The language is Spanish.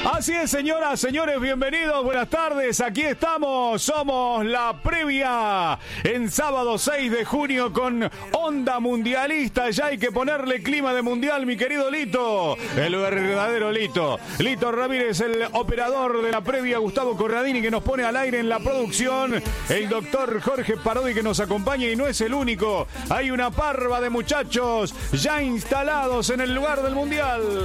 Así es, señoras, señores, bienvenidos, buenas tardes, aquí estamos, somos la previa en sábado 6 de junio con onda mundialista, ya hay que ponerle clima de mundial, mi querido Lito, el verdadero Lito, Lito Ramírez, el operador de la previa, Gustavo Corradini que nos pone al aire en la producción, el doctor Jorge Parodi que nos acompaña y no es el único, hay una parva de muchachos ya instalados en el lugar del mundial.